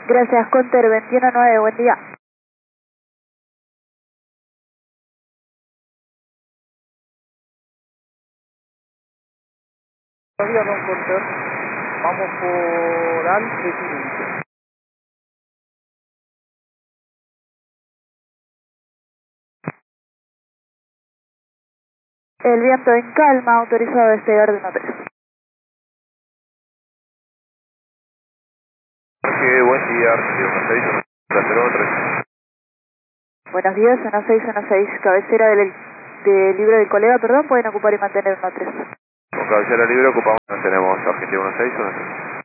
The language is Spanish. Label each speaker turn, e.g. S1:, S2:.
S1: Gracias, Conter 219, buen día.
S2: Buenos días, don Conter. Vamos por Al de Chile.
S1: El viento en calma, autorizado a despegar de 13.
S3: Buen día, 16, 03.
S1: Buenos días, 1616, cabecera del libro del colega, perdón, pueden ocupar y mantener 13.
S3: Con cabecera libre ocupamos, tenemos Argentina 16, 13.